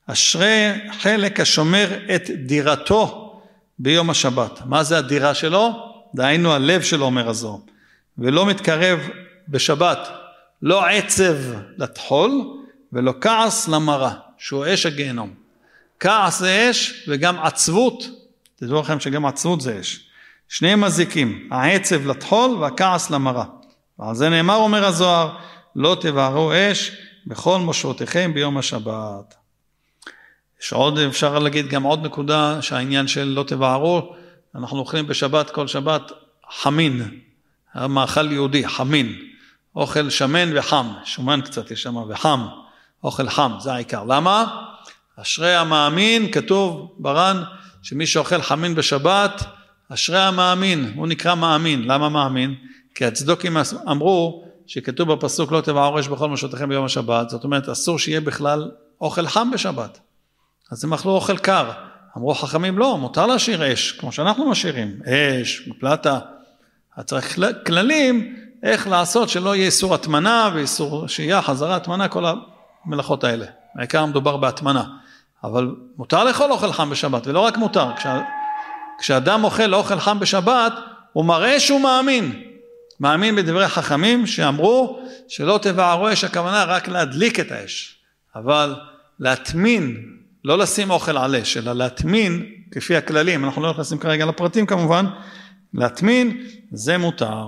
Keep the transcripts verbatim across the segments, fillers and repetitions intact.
אשרי חלק השומר את דירתו ביום השבת. מה זה הדירה שלו? דהיינו הלב שלו, אומר הזוהר. ולא מתקרב בשבת, לא עצב לטחול, ולא כעס למרה, שהוא אש הגיהנום. כעס זה אש, וגם עצבות, תדעו לכם שגם עצבות זה אש. שניהם מזיקים, העצב לטחול והכעס למרה. ועל זה נאמר, אומר הזוהר, לא תבערו אש בכל מושבותיכם ביום השבת. יש עוד, אפשר להגיד גם עוד נקודה, שהעניין של לא תבערו, אנחנו אוכלים בשבת, כל שבת, חמין, המאכל יהודי, חמין, אוכל שמן וחם, שומן קצת יש שם וחם, אוכל חם, זה העיקר. למה? אשרי המאמין, כתוב ברן, שמי שאוכל חמין בשבת, אשרי המאמין, הוא נקרא מאמין. למה מאמין? כי הצדוקים אמרו, שכתוב בפסוק לא תבערו אש בכל מושבותיכם ביום השבת, זאת אומרת אסור שיהיה בכלל אוכל חם בשבת, אז הם אכלו אוכל קר. אמרו חכמים לא, מותר להשאיר אש, כמו שאנחנו משאירים, אש, פלטה, צריך כללים איך לעשות שלא יהיה איסור התמנה, ואיסור שיהיה חזרה התמנה, כל המלאכות האלה, העיקר מדובר בהתמנה, אבל מותר לאכול אוכל חם בשבת, ולא רק מותר, כשה, כשאדם אוכל אוכל חם בשבת, הוא מראה שהוא מאמין, מאמין בדברי חכמים שאמרו שלא תבערו אש, הכוונה רק להדליק את האש, אבל להטמין, לא לשים אוכל על אש, אלא להטמין כפי הכללים, אנחנו לא נכנסים כרגע לפרטים כמובן, להטמין זה מותר.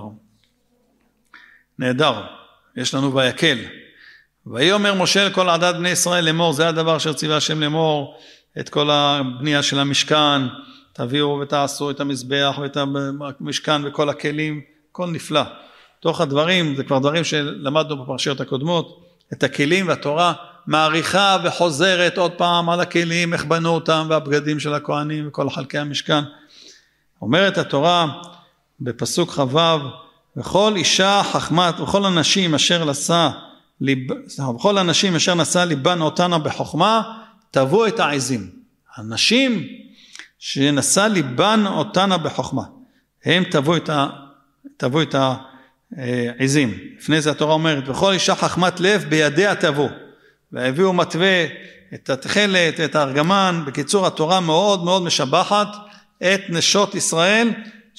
נהדר, יש לנו ויקל. ויאמר משה לכל עדת בני ישראל לאמור, זה הדבר שציווה השם לאמור, את כל הבנייה של המשכן, תביאו ותעשו את המזבח ואת המשכן וכל הכלים, הכל נפלא. תוך הדברים, זה כבר דברים שלמדנו בפרשיות הקודמות, את הכלים והתורה מעריכה וחוזרת עוד פעם על הכלים, איך בנו אותם והבגדים של הכהנים וכל חלקי המשכן. אומרת התורה בפסוק חבב, וכל אישה חכמת, וכל אנשים אשר נשא, וכל אנשים אשר נשא ליבן אותנה בחוכמה, תבוא את העזים. הנשים שנשא ליבן אותנה בחוכמה, הם תבוא את ה... תבוא את העזים. לפני זה התורה אומרת, וכל אישה חכמת לב בידיה תבוא, והביאו מתווה את התחלת, את הארגמן. בקיצור, התורה מאוד מאוד משבחת את נשות ישראל,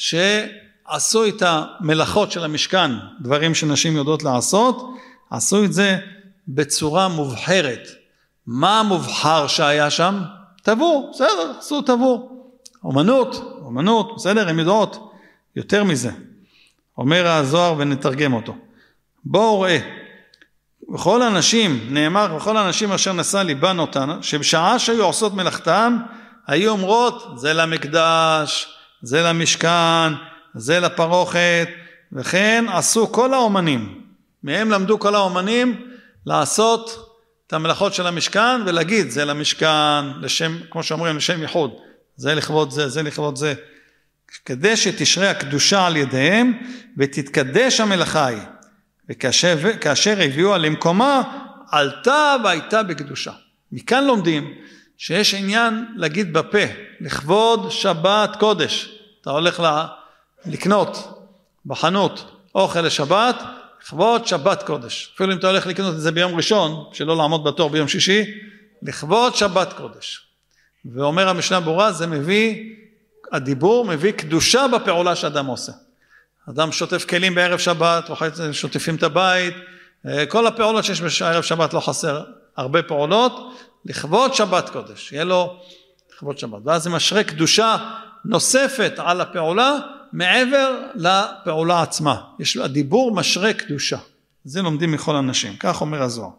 שעשו את המלאכות של המשכן, דברים שנשים יודעות לעשות, עשו את זה בצורה מובחרת. מה המובחר שהיה שם? תבוא, בסדר, עשו תבוא. אומנות, אומנות, בסדר, הם יודעות יותר מזה. אומר הזוהר ונתרגם אותו. בואו ראה, וכל אנשים, נאמר, וכל אנשים אשר נשא ליבן אותן, שבשעה שהיו עושות מלאכתם, היו אומרות, זה למקדש, זה למשכן, זה לפרוכת, וכן עשו כל האומנים, מהם למדו כל האומנים, לעשות את המלאכות של המשכן, ולהגיד, זה למשכן, לשם, כמו שאומרים, לשם ייחוד, זה לכבוד זה, זה לכבוד זה, כדי שתשרה הקדושה על ידיהם, ותתקדש המלאכה היא, וכאשר, כאשר הביאו על למקומה, עלתה והייתה בקדושה. מכאן לומדים, שיש עניין להגיד בפה, לכבוד שבת קודש, אתה הולך לקנות בחנות אוכל לשבת, לכבוד שבת קודש, אפילו אם אתה הולך לקנות את זה ביום ראשון, שלא לעמוד בתור ביום שישי, לכבוד שבת קודש. ואומר המשנה ברורה, זה מביא, הדיבור מביא קדושה בפעולה שאדם עושה. אדם שוטף כלים בערב שבת, שוטפים את הבית, כל הפעולות שיש בערב שבת לא חסר, הרבה פעולות, לכבוד שבת קודש, יהיה לו לכבוד שבת. ואז זה משרה קדושה נוספת על הפעולה, מעבר לפעולה עצמה. יש לו, הדיבור משרה קדושה. זה לומדים מכל אנשים, כך אומר הזוהר.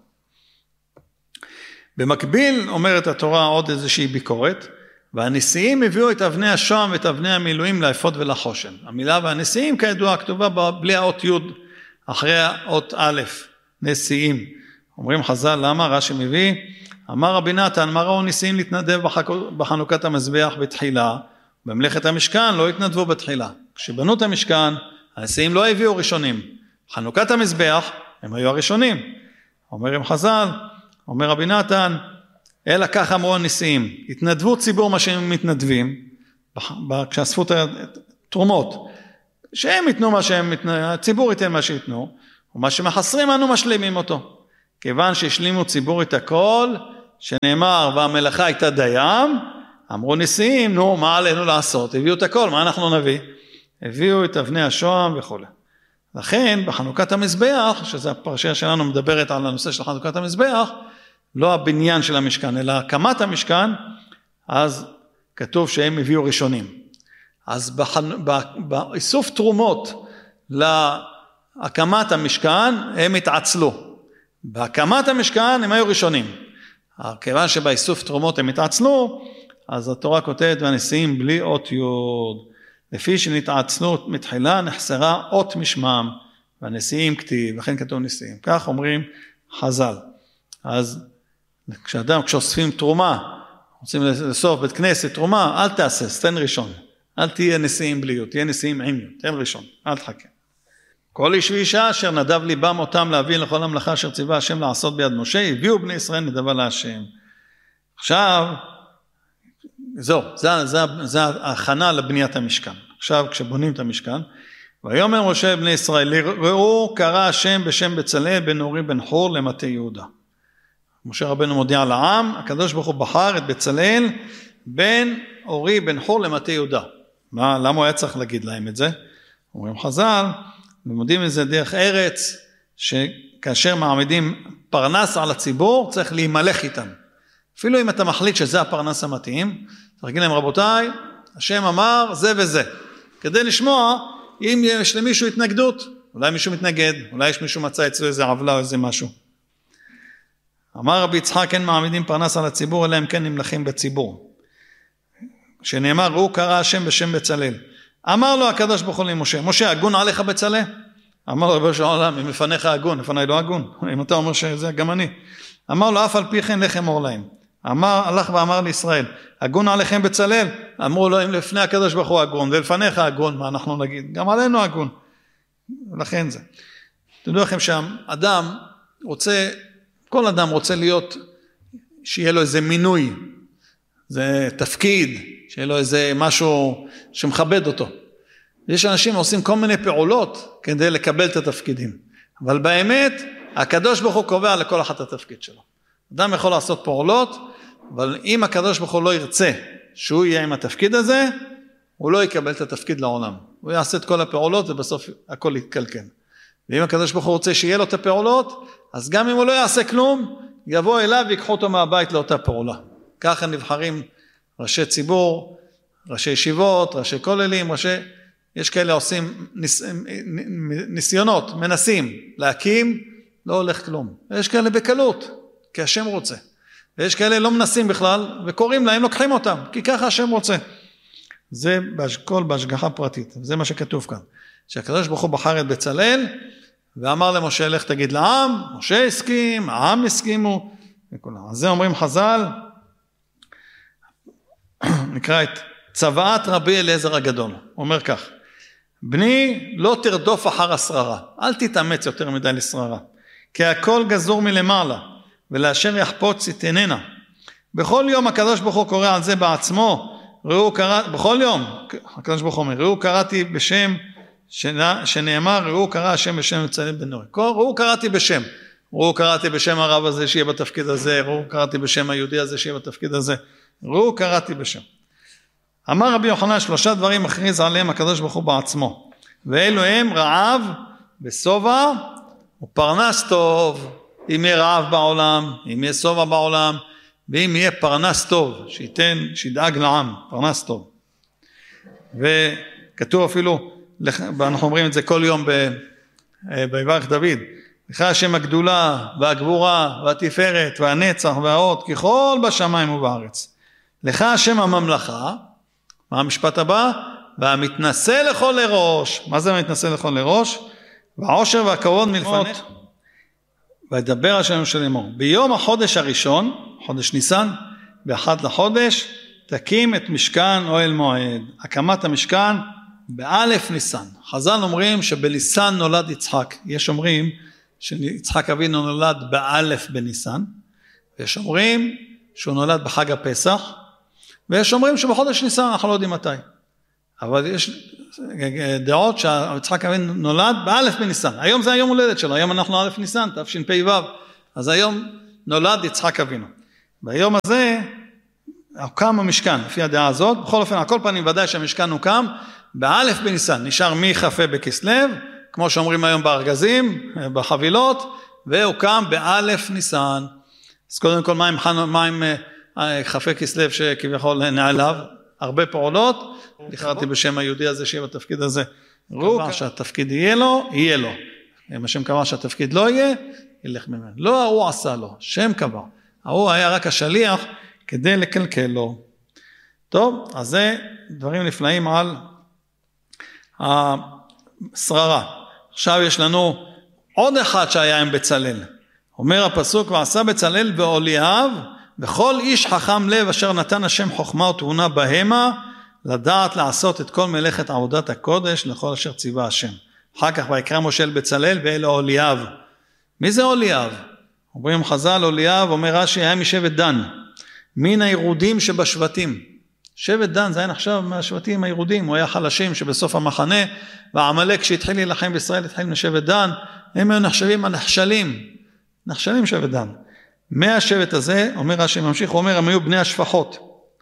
במקביל אומרת התורה עוד איזושהי ביקורת, והנשיאים הביאו את אבני השוהם ואת אבני המילואים לאפוד ולחושן. המילה והנשיאים כידוע כתובה בלי האות י' אחרי האות א', נשיאים. אומרים חז"ל, למה? רש"י מביא, אמר רבי נתן, מה ראו נשיאים להתנדב בחנוכת המזבח בתחילה, במלאכת המשכן לא התנדבו בתחילה. כשבנו את המשכן, הנשיאים לא הביאו ראשונים. חנוכת המזבח, הם היו הראשונים. אומרים חז"ל, אומר רבי נתן, אלא כך אמרו הנשיאים, התנדבו ציבור מה שהם מתנדבים, כשאספו את התרומות, שהם יתנו מה שהם, הציבור ייתן מה שיתנו, ומה שמחסרים אנו משלימים אותו. כיוון שהשלימו ציבור את הכל, שנאמר, והמלאכה הייתה דיים, אמרו נשיאים, נו, מה עלינו לעשות? הביאו את הכל, מה אנחנו נביא? הביאו את אבני השוהם וכו'. לכן, בחנוכת המזבח, שזו הפרשייה שלנו מדברת על הנושא של חנוכת המזבח, לא הבניין של המשכן, אלא הקמת המשכן, אז כתוב שהם הביאו ראשונים. אז באיסוף תרומות להקמת המשכן, הם התעצלו. בהקמת המשכן הם היו ראשונים. כיוון שבאיסוף תרומות הם התעצלו, אז התורה כותבת והנשיאים בלי אות יוד. לפי שנתעצלו מתחילה נחסרה אות משמם, והנשיאים כתיב, לכן כתוב נשיאים. כך אומרים חז"ל. אז כשאדם, כשאוספים תרומה, רוצים לאסוף בית כנסת תרומה, אל תעשה, תן ראשון. אל תהיה נשיאים בלי יוד, תהיה נשיאים עם יוד, תן ראשון, אל תחכה. כל איש ואישה אשר נדב ליבם אותם להביא לכל המלאכה אשר ציווה השם לעשות ביד משה, הביאו בני ישראל נדבה להשם. עכשיו, זהו, זה, זה, זה ההכנה לבניית המשכן. עכשיו, כשבונים את המשכן, ויאמר משה בני ישראל, ראו קרא השם בשם בצלאל בן אורי בן חור למטה יהודה. משה רבנו מודיע לעם, הקדוש ברוך הוא בחר את בצלאל בן אורי בן חור למטה יהודה. מה, למה הוא היה צריך להגיד להם את זה? אומרים חז"ל, ומודים את זה דרך ארץ, שכאשר מעמידים פרנס על הציבור, צריך להימלך איתם. אפילו אם אתה מחליט שזה הפרנס המתאים, תרגיל להם רבותיי, השם אמר זה וזה. כדי לשמוע, אם יש למישהו התנגדות, אולי מישהו מתנגד, אולי יש מישהו מצא אצלו איזה עוולה או איזה משהו. אמר רבי יצחק, אין מעמידים פרנס על הציבור, אלא הם כן נמלכים בציבור. שנאמר, ראו קרא השם בשם בצלאל. אמר לו הקדוש ברוך הוא למשה, משה, הגון עליך בצלאל? אמר לו רבי של העולם, אם לפניך הגון, לפני לא הגון. אם אתה אומר שזה גם אני. אמר לו, אף על פי כן לך אמור להם. אמר, הלך ואמר לישראל, הגון עליכם בצלאל? אמרו לו, אם לפני הקדוש ברוך הוא הגון, ולפניך הגון, מה אנחנו נגיד? גם עלינו הגון. ולכן זה. תדעו לכם שהאדם רוצה, כל אדם רוצה להיות, שיהיה לו איזה מינוי, זה תפקיד, שיהיה לו איזה משהו שמכבד אותו. יש אנשים עושים כל מיני פעולות כדי לקבל את התפקידים. אבל באמת, הקדוש ברוך הוא קובע לכל אחת התפקיד שלו. אדם יכול לעשות פעולות, אבל אם הקדוש ברוך הוא לא ירצה שהוא יהיה עם התפקיד הזה, הוא לא יקבל את התפקיד לעולם. הוא יעשה את כל הפעולות ובסוף הכל יתקלקל. ואם הקדוש ברוך הוא רוצה שיהיה לו את הפעולות, אז גם אם הוא לא יעשה כלום, יבוא אליו ויקחו אותו מהבית לאותה פעולה. ככה נבחרים ראשי ציבור, ראשי ישיבות, ראשי כוללים, ראשי... יש כאלה עושים ניס... ניסיונות, מנסים להקים, לא הולך כלום. יש כאלה בקלות, כי השם רוצה. ויש כאלה לא מנסים בכלל, וקוראים להם, לוקחים אותם, כי ככה השם רוצה. זה כל בהשגחה פרטית, זה מה שכתוב כאן. שהקדוש ברוך הוא בחר את בצלאל, ואמר למשה, לך תגיד לעם, משה הסכים, העם הסכימו, וכולם. אז זה אומרים חז"ל, נקרא את צוואת רבי אליעזר הגדול, אומר כך, בני לא תרדוף אחר השררה, אל תתאמץ יותר מדי לשררה, כי הכל גזור מלמעלה, ולאשר יחפוץ תתננה. בכל יום הקדוש ברוך הוא קורא על זה בעצמו, ראו קרא, בכל יום, הקדוש ברוך הוא אומר, ראו קראתי בשם, שנאמר, ראו קרא השם בשם בצלאל בן אורי. ראו קראתי בשם, ראו קראתי בשם הרב הזה שיהיה בתפקיד הזה, ראו קראתי בשם היהודי הזה שיהיה בתפקיד הזה, ראו קראתי בשם. אמר רבי יוחנן, שלושה דברים מכריז עליהם הקדוש ברוך הוא בעצמו, ואלו הם רעב ושובע ופרנס טוב. אם יהיה רעב בעולם, אם יהיה שובע בעולם, ואם יהיה פרנס טוב, שייתן, שידאג לעם, פרנס טוב. וכתוב אפילו, אנחנו אומרים את זה כל יום ביברך דוד, לך השם הגדולה והגבורה והתפארת והנצח והאות, ככל בשמיים ובארץ. לך השם הממלכה, מה המשפט הבא? והמתנשא לכל לראש. מה זה המתנשא לכל לראש? והעושר והכבוד מלפניך. וידבר השם של לאמור, ביום החודש הראשון, חודש ניסן, באחד לחודש, תקים את משכן אוהל מועד. הקמת המשכן באלף ניסן. חז"ל אומרים שבניסן נולד יצחק. יש אומרים שיצחק אבינו נולד באלף בניסן, ויש אומרים שהוא נולד בחג הפסח, ויש אומרים שבחודש ניסן, אנחנו לא יודעים מתי. אבל יש דעות שיצחק אבינו נולד באלף בניסן. היום זה היום הולדת שלו, היום אנחנו אלף ניסן, תשפ"ו. אז היום נולד יצחק אבינו. ביום הזה הוקם המשכן, לפי הדעה הזאת, בכל אופן, על כל פנים ודאי שהמשכן הוקם, באלף בניסן, נשאר מי חפה בכסלו, כמו שאומרים היום בארגזים, בחבילות, והוקם באלף ניסן. אז קודם כל, מה עם, מה עם חפה כסלו שכביכול נעליו? הרבה פעולות, נכרתי בשם היהודי הזה שיהיה בתפקיד הזה, קבע שהתפקיד יהיה לו, יהיה לו. אם השם קבע שהתפקיד לא יהיה, ילך ממנו. לא, הוא עשה לו, שם קבע. הוא היה רק השליח כדי לקלקל לו. טוב, אז זה דברים נפלאים על השררה. עכשיו יש לנו עוד אחד שהיה עם בצלאל. אומר הפסוק, ועשה בצלאל ואוליאב, וכל איש חכם לב אשר נתן השם חוכמה ותבונה בהמה, לדעת לעשות את כל מלאכת עבודת הקודש לכל אשר ציווה השם. אחר כך ויקרא משה אל בצלאל ואל אוליאב. מי זה אוליאב? אומרים חז"ל, אוליאב, אומר רש"י, היה משבט דן, מן הירודים שבשבטים. שבט דן זה היה נחשב מהשבטים הירודים, הוא היה חלשים שבסוף המחנה, והעמלק שהתחיל להילחם בישראל התחיל משבט דן, הם היו נחשבים הנחשלים, נחשלים שבט דן. מהשבט הזה, אומר רש"י ממשיך, הוא אומר, הם היו בני השפחות.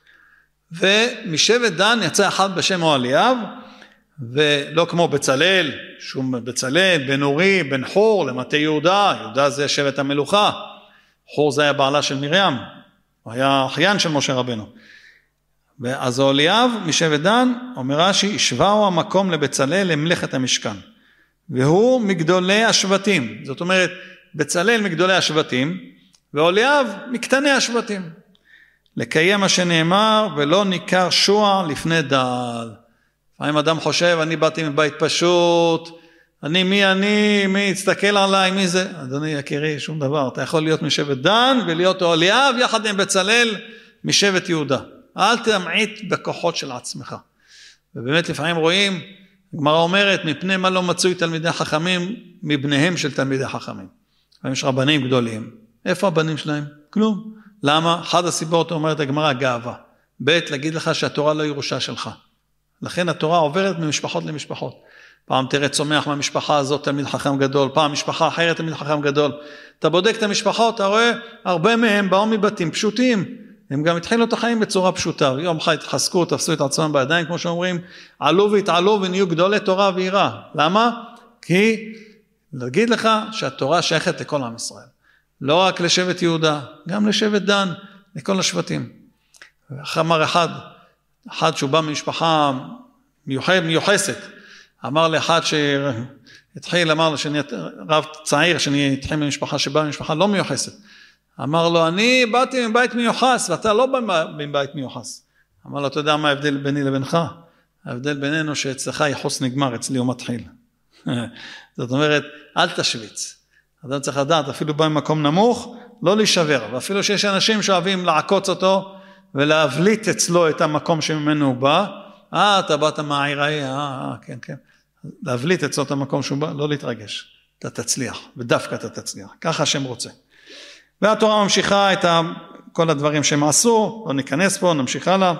ומשבט דן יצא אחד בשם אוליאב, ולא כמו בצלאל, שום בצלאל, בן אורי, בן חור, למטה יהודה, יהודה זה שבט המלוכה, חור זה היה בעלה של מרים, הוא היה אחיין של משה רבנו. ואז אוליאב משבט דן, אומר רש"י, השווהו המקום לבצלאל למלאכת המשכן, והוא מגדולי השבטים, זאת אומרת, בצלאל מגדולי השבטים, ואוליאב מקטני השבטים. לקיים מה שנאמר, ולא ניכר שוע לפני דל. לפעמים אדם חושב, אני באתי מבית פשוט, אני מי אני, מי יסתכל עליי, מי זה? אדוני יקירי, שום דבר. אתה יכול להיות משבט דן, ולהיות אוליאב, יחד עם בצלאל, משבט יהודה. אל תמעיט בכוחות של עצמך. ובאמת לפעמים רואים, הגמרא אומרת, מפני מה לא מצוי תלמידי חכמים, מבניהם של תלמידי חכמים. יש רבנים גדולים. איפה הבנים שלהם? כלום. למה? אחד הסיבות אומרת הגמרא, גאווה. ב' להגיד לך שהתורה לא ירושה שלך. לכן התורה עוברת ממשפחות למשפחות. פעם תראה צומח מהמשפחה הזאת תלמיד חכם גדול, פעם משפחה אחרת תלמיד חכם גדול. אתה בודק את המשפחות, אתה רואה, הרבה מהם באו מבתים פשוטים. הם גם התחילו את החיים בצורה פשוטה. יום אחד התחזקו, תפסו את עצמם בידיים, כמו שאומרים, עלו והתעלו ונהיו גדולי תורה ויראה. למה? כי להגיד לך שהתורה שייכת לכל עם ישראל. לא רק לשבט יהודה, גם לשבט דן, לכל השבטים. אמר אחד, אחד שהוא בא ממשפחה מיוחד, מיוחסת, אמר לאחד שהתחיל, אמר לו שאני רב צעיר, שאני התחיל ממשפחה שבא ממשפחה לא מיוחסת. אמר לו, אני באתי מבית מיוחס, ואתה לא בא מבית מיוחס. אמר לו, אתה יודע מה ההבדל ביני לבינך? ההבדל בינינו שאצלך יחוס נגמר, אצלי הוא מתחיל. זאת אומרת, אל תשוויץ. אדם צריך לדעת, אפילו בא ממקום נמוך, לא להישבר. ואפילו שיש אנשים שאוהבים לעקוץ אותו, ולהבליט אצלו את המקום שממנו הוא בא. אה, אתה באת מהעיראי, אה, אה, כן, כן. להבליט אצלו את המקום שהוא בא, לא להתרגש. אתה תצליח, ודווקא אתה תצליח. ככה השם רוצה. והתורה ממשיכה את כל הדברים שהם עשו, לא ניכנס פה, נמשיך הלאה.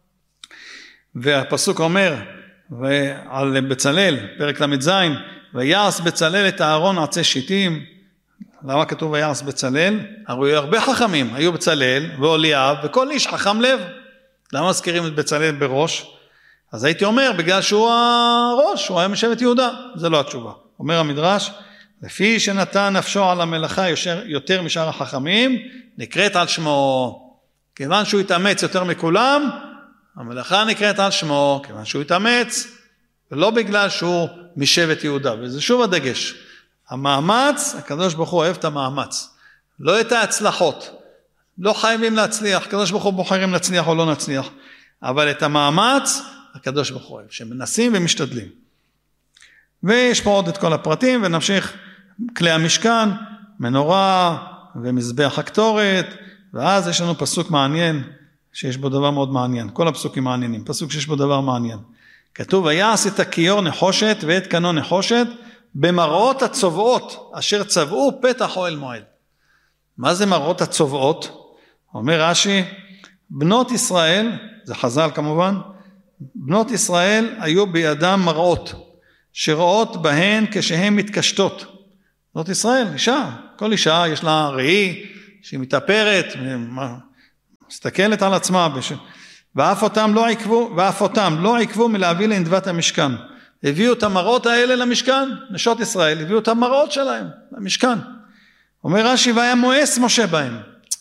והפסוק אומר, ועל בצלאל, פרק למד זין, ויעש בצלאל את הארון עצי שיטים. למה כתוב ויעש בצלאל? הרי היו הרבה חכמים, היו בצלאל ואוליאב, וכל איש חכם לב. למה מזכירים את בצלאל בראש? אז הייתי אומר, בגלל שהוא הראש, הוא היה משבט יהודה. זה לא התשובה. אומר המדרש, לפי שנתן נפשו על המלאכה יותר משאר החכמים, נקראת על שמו. כיוון שהוא התאמץ יותר מכולם, המלאכה נקראת על שמו, כיוון שהוא התאמץ, ולא בגלל שהוא משבט יהודה. וזה שוב הדגש. המאמץ, הקדוש ברוך הוא אוהב את המאמץ. לא את ההצלחות. לא חייבים להצליח. הקדוש ברוך הוא בוחר אם נצליח או לא נצליח. אבל את המאמץ, הקדוש ברוך הוא אוהב. שמנסים ומשתדלים. ויש פה עוד את כל הפרטים, ונמשיך כלי המשכן, מנורה ומזבח הקטורת, ואז יש לנו פסוק מעניין, שיש בו דבר מאוד מעניין. כל הפסוקים מעניינים. פסוק שיש בו דבר מעניין. כתוב, ויעש את הכיור נחושת ואת קנו נחושת, במראות הצובעות, אשר צבעו פתח אוהל מועד. מה זה מראות הצובעות? אומר רש"י, בנות ישראל, זה חז"ל כמובן, בנות ישראל היו בידם מראות, שרואות בהן כשהן מתקשטות. בנות ישראל, אישה, כל אישה יש לה ראי, שהיא מתאפרת, מסתכלת על עצמה, בש... ואף אותם לא עקבו, ואף אותם לא עקבו מלהביא לנדבת המשכן. הביאו את המראות האלה למשכן, נשות ישראל, הביאו את המראות שלהם למשכן. אומר רש"י, והיה מואס משה בהם.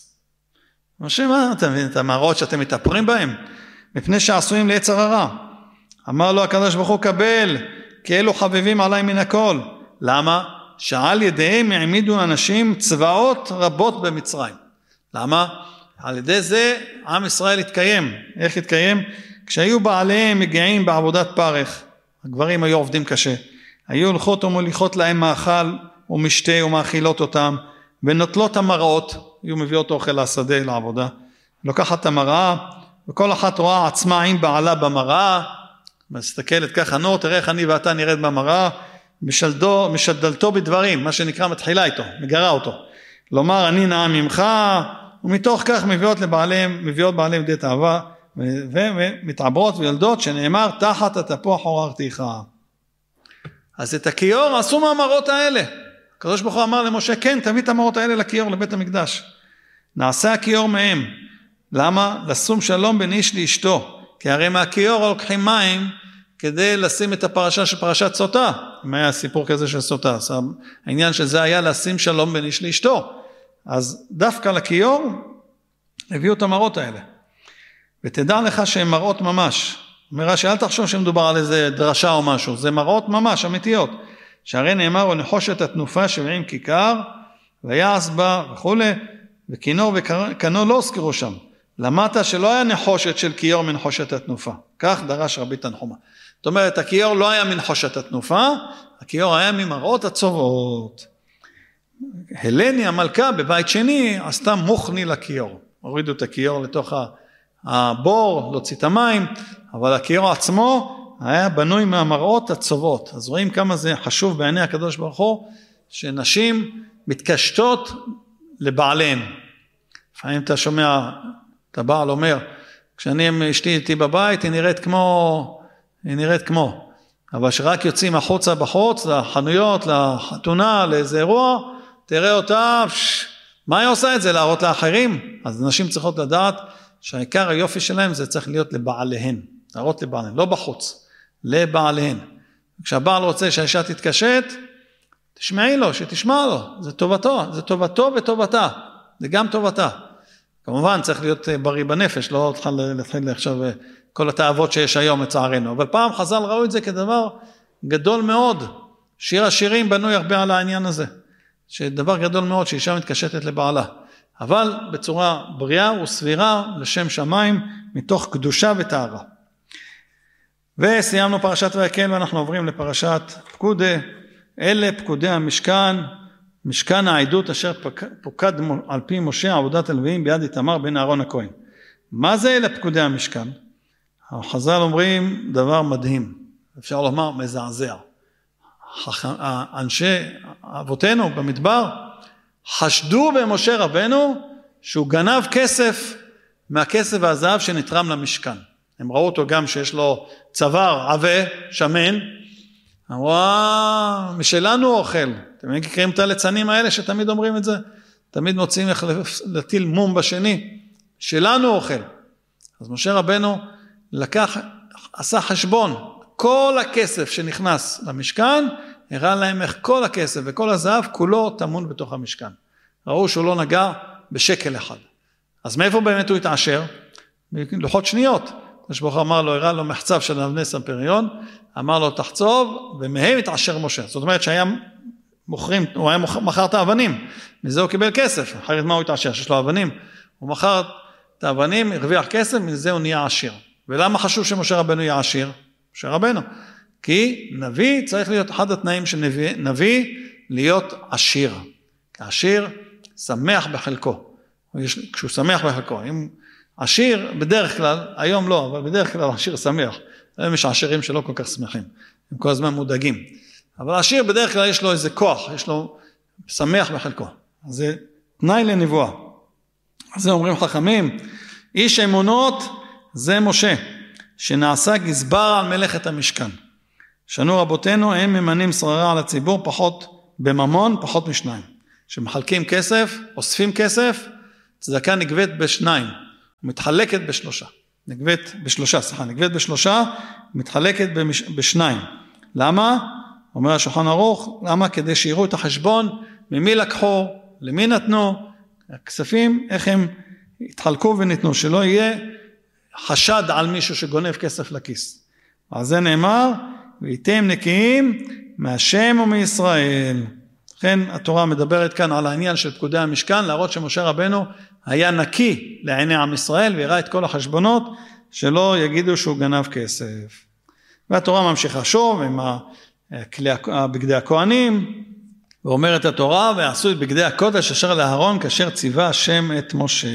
משה, מה אתה מבין את המראות שאתם מתאפרים בהם? מפני שעשויים ליצר הרע. אמר לו הקדוש ברוך הוא, קבל, כי אלו חביבים עליי מן הכל. למה? שעל ידיהם העמידו אנשים צבאות רבות במצרים. למה? על ידי זה עם ישראל התקיים. איך התקיים? כשהיו בעליהם מגיעים בעבודת פרך, הגברים היו עובדים קשה, היו הולכות ומוליכות להם מאכל ומשתה ומאכילות אותם, ונוטלות המראות, היו מביאות אוכל לשדה לעבודה, לוקחת את המראה, וכל אחת רואה עצמה עם בעלה במראה, מסתכלת ככה, נו תראה איך אני ואתה נרד במראה, משלדו, משדלתו בדברים, מה שנקרא מתחילה איתו, מגרה אותו, לומר אני נאה ממך, ומתוך כך מביאות לבעליהם, מביאות בעליהם די תאווה, ומתעברות וילדות שנאמר תחת התפוח עוררתיך. אז את הכיור עשו מהמראות האלה. הקדוש ברוך הוא אמר למשה, כן, תביא את המראות האלה לכיור לבית המקדש. נעשה הכיור מהם. למה? לשום שלום בין איש לאשתו. כי הרי מהכיור לוקחים מים כדי לשים את הפרשה של פרשת סוטה. אם היה סיפור כזה של סוטה. העניין שזה היה לשים שלום בין איש לאשתו. אז דווקא לכיור הביאו את המראות האלה. ותדע לך שהן מראות ממש. אומר רש"י, אל תחשוב שמדובר על איזה דרשה או משהו, זה מראות ממש אמיתיות. שהרי נאמר, ונחושת התנופה שבעים כיכר, ויעש בה וכו', וכינור וכנור לא הוזכרו שם. למטה שלא היה נחושת של כיור מנחושת התנופה. כך דרש רבי תנחומה. זאת אומרת, הכיור לא היה מנחושת התנופה, הכיור היה ממראות הצובעות. הלני המלכה בבית שני עשתה מוכני לכיור. הורידו את הכיור לתוך הבור, להוציא את המים, אבל הכיור עצמו היה בנוי מהמראות הצובות. אז רואים כמה זה חשוב בעיני הקדוש ברוך הוא, שנשים מתקשטות לבעליהן. לפעמים אתה שומע, את הבעל אומר, כשאני עם אשתי איתי בבית, היא נראית כמו, היא נראית כמו. אבל שרק יוצאים החוצה בחוץ, לחנויות, לחתונה, לאיזה אירוע, תראה אותה, מה היא עושה את זה? להראות לאחרים? אז נשים צריכות לדעת, שהעיקר היופי שלהם זה צריך להיות לבעליהן, להראות לבעליהן, לא בחוץ, לבעליהן. כשהבעל רוצה שהאישה תתקשט, תשמעי לו, שתשמע לו, זה טובתו, זה טובתו וטובתה, זה גם טובתה. כמובן צריך להיות בריא בנפש, לא צריכה להתחיל עכשיו כל התאוות שיש היום לצערנו, אבל פעם חז"ל ראו את זה כדבר גדול מאוד, שיר השירים בנוי הרבה על העניין הזה, שדבר גדול מאוד שאישה מתקשטת לבעלה. אבל בצורה בריאה וסבירה לשם שמיים מתוך קדושה וטהרה. וסיימנו פרשת ויקל ואנחנו עוברים לפרשת פקודי. אלה פקודי המשכן, משכן העדות אשר פוקד על פי משה עבודת הלוויים ביד איתמר בן אהרון הכהן. מה זה אלה פקודי המשכן? החז"ל אומרים דבר מדהים, אפשר לומר מזעזע. אנשי אבותינו במדבר חשדו במשה רבנו שהוא גנב כסף מהכסף והזהב שנתרם למשכן. הם ראו אותו גם שיש לו צוואר עבה, שמן, אמרו, משלנו אוכל. אתם מכירים את הליצנים האלה שתמיד אומרים את זה? תמיד מוצאים איך להטיל מום בשני. שלנו אוכל. אז משה רבנו לקח, עשה חשבון, כל הכסף שנכנס למשכן, הראה להם איך כל הכסף וכל הזהב כולו תמון בתוך המשכן. ראו שהוא לא נגע בשקל אחד. אז מאיפה באמת הוא התעשר? בלוחות שניות. כשברוך אמר לו, הראה לו מחצב של אבני סמפריון, אמר לו תחצוב, ומהם התעשר משה. זאת אומרת שהיה מוכרים, הוא היה מכר את האבנים, מזה הוא קיבל כסף. אחרת מה הוא התעשר? שיש לו אבנים. הוא מכר את האבנים, הרוויח כסף, מזה הוא נהיה עשיר. ולמה חשוב שמשה רבנו יהיה עשיר? משה רבנו. כי נביא צריך להיות אחד התנאים של נביא, נביא להיות עשיר. עשיר שמח בחלקו. כשהוא שמח בחלקו. אם עשיר בדרך כלל, היום לא, אבל בדרך כלל עשיר שמח. היום יש עשירים שלא כל כך שמחים. הם כל הזמן מודאגים. אבל עשיר בדרך כלל יש לו איזה כוח, יש לו שמח בחלקו. אז זה תנאי לנבואה. אז זה אומרים חכמים, איש אמונות זה משה, שנעשה גזבר על מלאכת המשכן. שנו רבותינו, הם ממנים שררה על הציבור פחות בממון, פחות משניים. שמחלקים כסף, אוספים כסף, צדקה נגבית בשניים. מתחלקת בשלושה. נגבית בשלושה, סליחה, נגבית בשלושה, מתחלקת במש, בשניים. למה? אומר השולחן ערוך, למה? כדי שיראו את החשבון, ממי לקחו, למי נתנו, הכספים, איך הם התחלקו וניתנו, שלא יהיה חשד על מישהו שגונב כסף לכיס. אז זה נאמר, והייתם נקיים מהשם ומישראל. לכן התורה מדברת כאן על העניין של פקודי המשכן, להראות שמשה רבנו היה נקי לעיני עם ישראל, והראה את כל החשבונות, שלא יגידו שהוא גנב כסף. והתורה ממשיכה שוב עם בגדי הכהנים, ואומרת התורה, ועשו את בגדי הקודש אשר לאהרון, כאשר ציווה השם את משה.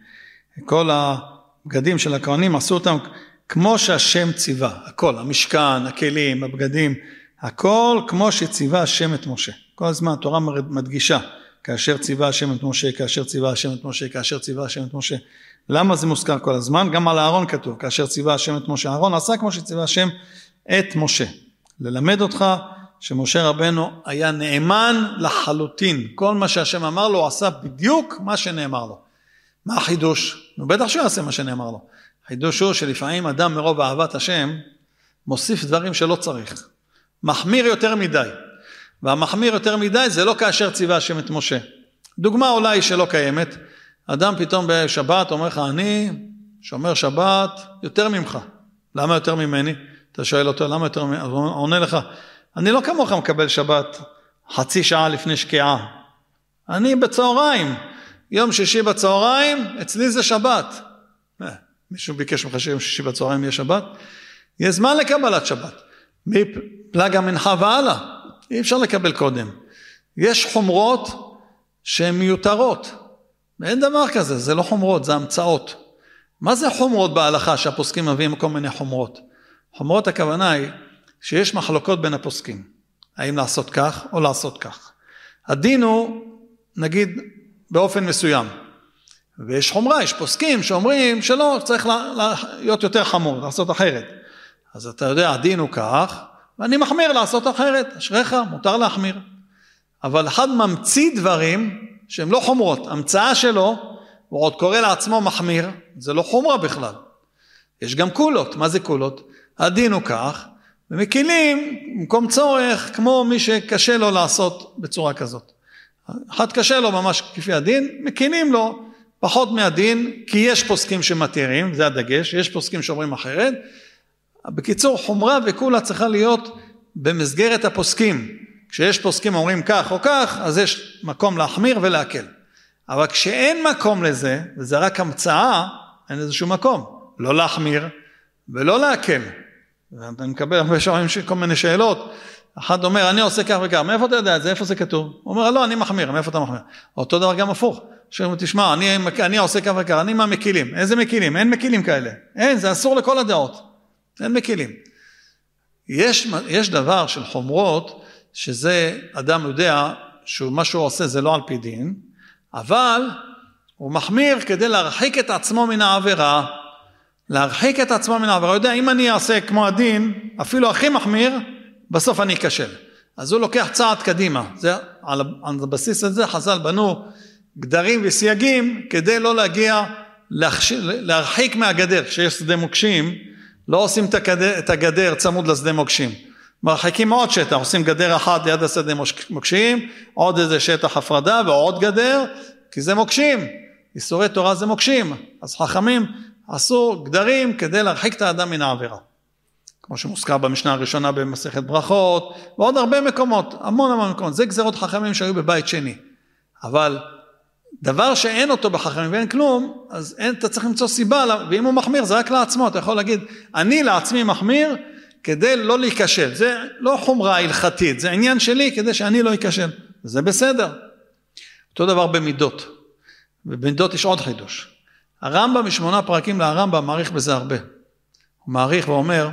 כל הבגדים של הכהנים עשו אותם כמו שהשם ציווה, הכל, המשכן, הכלים, הבגדים, הכל כמו שציווה השם את משה. כל הזמן התורה מדגישה, כאשר ציווה השם את משה, כאשר ציווה השם את משה, כאשר ציווה השם את משה. למה זה מוזכר כל הזמן? גם על הארון כתוב, כאשר ציווה השם את משה. הארון עשה כמו שציווה השם את משה. ללמד אותך שמשה רבנו היה נאמן לחלוטין. כל מה שהשם אמר לו, הוא עשה בדיוק מה שנאמר לו. מה החידוש? נו, בטח שהוא יעשה מה שנאמר לו. החידוש הוא שלפעמים אדם מרוב אהבת השם, מוסיף דברים שלא צריך. מחמיר יותר מדי. והמחמיר יותר מדי זה לא כאשר ציווה השם את משה. דוגמה אולי שלא קיימת. אדם פתאום בשבת אומר לך, אני שומר שבת יותר ממך. למה יותר ממני? אתה שואל אותו, למה יותר ממני? הוא עונה לך, אני לא כמוך מקבל שבת חצי שעה לפני שקיעה. אני בצהריים. יום שישי בצהריים, אצלי זה שבת. מישהו ביקש ממך שיום שישי בצהריים יהיה שבת? יהיה זמן לקבלת שבת. מפלג המנחה והלאה. אי אפשר לקבל קודם. יש חומרות שהן מיותרות. אין דבר כזה, זה לא חומרות, זה המצאות. מה זה חומרות בהלכה שהפוסקים מביאים כל מיני חומרות? חומרות הכוונה היא שיש מחלוקות בין הפוסקים. האם לעשות כך או לעשות כך. הדין הוא, נגיד, באופן מסוים. ויש חומרה, יש פוסקים שאומרים שלא, צריך להיות יותר חמור, לעשות אחרת. אז אתה יודע, הדין הוא כך, ואני מחמיר לעשות אחרת, אשריך, מותר להחמיר. אבל אחד ממציא דברים שהם לא חומרות, המצאה שלו, הוא עוד קורא לעצמו מחמיר, זה לא חומרה בכלל. יש גם קולות, מה זה קולות? הדין הוא כך, ומקילים במקום צורך, כמו מי שקשה לו לעשות בצורה כזאת. אחד קשה לו ממש כפי הדין, מקילים לו פחות מהדין, כי יש פוסקים שמתירים, זה הדגש, יש פוסקים שאומרים אחרת. בקיצור, חומרה וקולה צריכה להיות במסגרת הפוסקים. כשיש פוסקים אומרים כך או כך, אז יש מקום להחמיר ולהקל. אבל כשאין מקום לזה, וזה רק המצאה, אין איזשהו מקום. לא להחמיר ולא להקל. ואני מקבל הרבה שואלים כל מיני שאלות. אחד אומר, אני עושה כך וכך. מאיפה אתה יודע את זה? איפה זה כתוב? הוא אומר, לא, אני מחמיר. מאיפה אתה מחמיר? אותו דבר גם הפוך. שאומרים, תשמע, אני, אני עושה כך וכך. אני מה מקילים? איזה מקילים? אין מקילים כאלה. אין, זה אסור לכל הדעות. אין מקילים. יש, יש דבר של חומרות, שזה אדם יודע שמה שהוא עושה זה לא על פי דין, אבל הוא מחמיר כדי להרחיק את עצמו מן העבירה, להרחיק את עצמו מן העבירה. הוא יודע, אם אני אעשה כמו הדין, אפילו הכי מחמיר, בסוף אני אכשל. אז הוא לוקח צעד קדימה. זה, על, על הבסיס הזה חז"ל בנו גדרים וסייגים, כדי לא להגיע, להחש, להרחיק מהגדר. כשיש שדה מוקשים, לא עושים את הגדר, את הגדר צמוד לשדה מוקשים. מרחיקים עוד שטח, עושים גדר אחת ליד השדה מוקשים, עוד איזה שטח הפרדה ועוד גדר, כי זה מוקשים. איסורי תורה זה מוקשים. אז חכמים עשו גדרים כדי להרחיק את האדם מן העבירה. כמו שמוזכר במשנה הראשונה במסכת ברכות, ועוד הרבה מקומות, המון המון מקומות. זה גזרות חכמים שהיו בבית שני. אבל דבר שאין אותו בחכמים ואין כלום, אז אין, אתה צריך למצוא סיבה, ואם הוא מחמיר זה רק לעצמו, אתה יכול להגיד, אני לעצמי מחמיר, כדי לא להיכשל. זה לא חומרה הלכתית, זה עניין שלי כדי שאני לא ייכשל. זה בסדר. אותו דבר במידות. ובמידות יש עוד חידוש. הרמב"ם משמונה פרקים להרמב"ם מעריך בזה הרבה. הוא מעריך ואומר,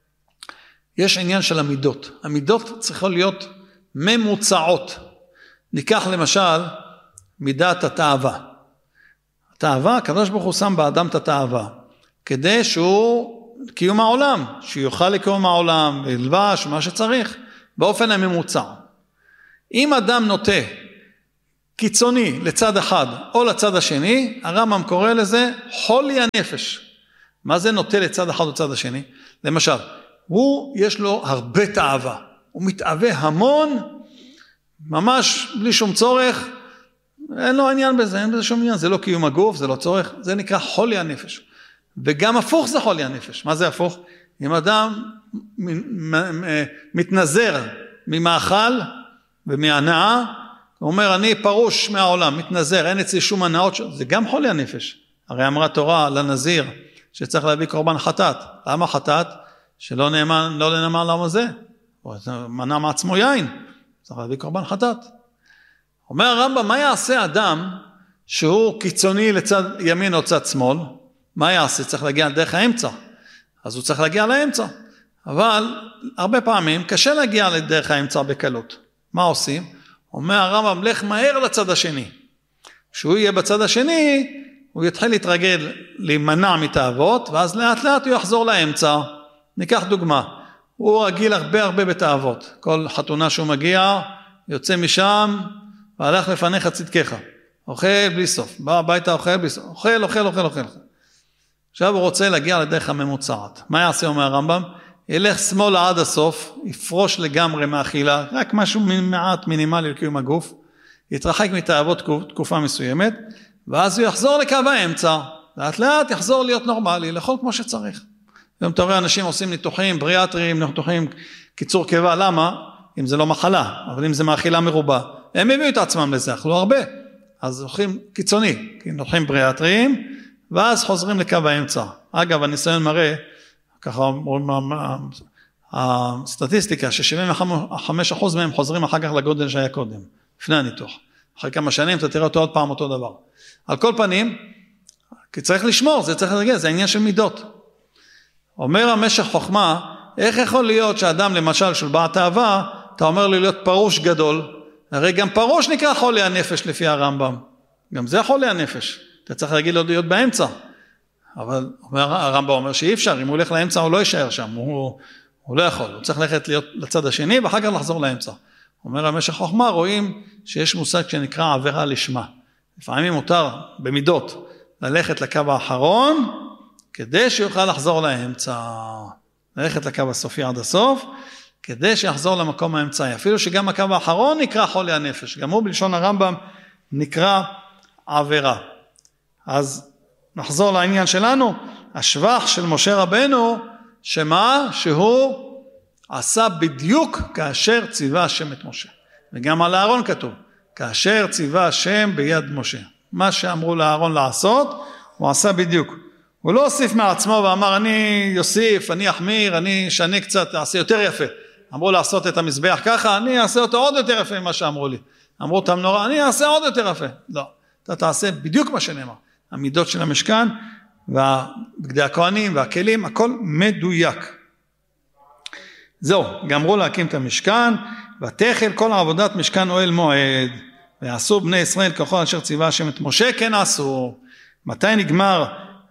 יש עניין של המידות. המידות צריכות להיות ממוצעות. ניקח למשל מידת התאווה. התאווה, הקדוש ברוך הוא שם באדם את התאווה, כדי שהוא קיום העולם, שיוכל לקיום העולם, ילבש, מה שצריך, באופן הממוצע. אם אדם נוטה קיצוני לצד אחד או לצד השני, הרמב"ם קורא לזה חולי הנפש. מה זה נוטה לצד אחד או לצד השני? למשל, הוא יש לו הרבה תאווה, הוא מתאווה המון, ממש בלי שום צורך, אין לו עניין בזה, אין בזה שום עניין, זה לא קיום הגוף, זה לא צורך, זה נקרא חולי הנפש. וגם הפוך זה חולי הנפש. מה זה הפוך? אם אדם מתנזר ממאכל ומהנאה, הוא אומר, אני פרוש מהעולם, מתנזר, אין אצלי שום הנאות, זה גם חולי הנפש. הרי אמרה תורה לנזיר, שצריך להביא קורבן חטאת. למה חטאת? שלא נאמן, לא לנאמן לעם הזה. הוא מנע מעצמו יין, צריך להביא קורבן חטאת. אומר הרמב"ם, מה יעשה אדם שהוא קיצוני לצד ימין או צד שמאל? מה יעשה? צריך להגיע לדרך האמצע. אז הוא צריך להגיע לאמצע. אבל הרבה פעמים קשה להגיע לדרך האמצע בקלות. מה עושים? אומר הרמב"ם, לך מהר לצד השני. כשהוא יהיה בצד השני, הוא יתחיל להתרגל להימנע מתאוות, ואז לאט לאט הוא יחזור לאמצע. ניקח דוגמה. הוא רגיל הרבה הרבה בתאוות. כל חתונה שהוא מגיע, יוצא משם, והלך לפניך צדקך. אוכל בלי סוף. בא הביתה, אוכל בלי סוף. אוכל, אוכל, אוכל, אוכל. עכשיו הוא רוצה להגיע לדרך הממוצעת. מה יעשה אומר הרמב"ם? ילך שמאלה עד הסוף, יפרוש לגמרי מאכילה, רק משהו מעט מינימלי לקיום הגוף, יתרחק מתאוות תקופה מסוימת, ואז הוא יחזור לקו האמצע, לאט לאט יחזור להיות נורמלי, לאכול כמו שצריך. היום אתה רואה אנשים עושים ניתוחים, בריאטריים, ניתוחים קיצור קיבה, למה? אם זה לא מחלה, אבל אם זה מאכילה מרובה, הם הביאו את עצמם לזה, אכלו הרבה, אז הולכים קיצוני, ניתוחים בריאטריים, ואז חוזרים לקו האמצע. אגב, הניסיון מראה, ככה הסטטיסטיקה, ש-שבעים וחמישה אחוז מהם חוזרים אחר כך לגודל שהיה קודם, לפני הניתוח. אחרי כמה שנים אתה תראה אותו עוד פעם אותו דבר. על כל פנים, כי צריך לשמור, זה צריך להגיע, זה העניין של מידות. אומר המשך חוכמה, איך יכול להיות שאדם למשל של בעל תאווה, אתה אומר לי להיות פרוש גדול, הרי גם פרוש נקרא חולי הנפש לפי הרמב"ם. גם זה חולי הנפש. אתה צריך להגיד לו להיות באמצע. אבל הרמב"ם אומר שאי אפשר, אם הוא הולך לאמצע הוא לא יישאר שם, הוא, הוא לא יכול, הוא צריך ללכת להיות לצד השני ואחר כך לחזור לאמצע. אומר המשך חוכמה, רואים שיש מושג שנקרא עבירה לשמה. לפעמים מותר במידות ללכת לקו האחרון, כדי שיוכל לחזור לאמצע. ללכת לקו הסופי עד הסוף, כדי שיחזור למקום האמצעי. אפילו שגם הקו האחרון נקרא חולי הנפש, גם הוא בלשון הרמב"ם נקרא עבירה. אז נחזור לעניין שלנו, השבח של משה רבנו, שמה? שהוא עשה בדיוק כאשר ציווה השם את משה. וגם על הארון כתוב, כאשר ציווה השם ביד משה. מה שאמרו לארון לעשות, הוא עשה בדיוק. הוא לא הוסיף מעצמו ואמר, אני יוסיף, אני אחמיר, אני שנה קצת, אעשה יותר יפה. אמרו לעשות את המזבח ככה, אני אעשה אותו עוד יותר יפה ממה שאמרו לי. אמרו אותם נורא, אני אעשה עוד יותר יפה. לא, אתה תעשה בדיוק מה שנאמר. המידות של המשכן, ובגדי הכהנים והכלים, הכל מדויק. זהו, גמרו להקים את המשכן, ותחל כל עבודת משכן אוהל מועד, ועשו בני ישראל ככל אשר ציווה השם את משה, כן עשו. מתי נגמר